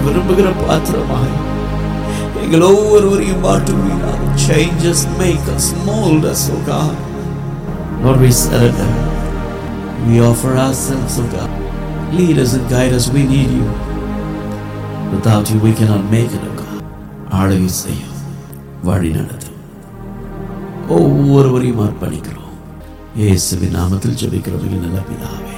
விரும்புகிற பாத்திரமாய் எங்கள் ஒவ்வொருவரையும் மாற்றுவீராக. Change us, make us, mold us, O God. Lord, we surrender. We offer ourselves, O God. Lead us and guide us. We need you. Without you, we cannot make it, O God. ஆளுகை செய்யும், வழி நடத்தும். ஒவ்வொருவரையும் அர்ப்பணிக்கிறோம். இயேசுவின் நாமத்தில் ஜெபிக்கிறோம் நல்ல பிதாவே.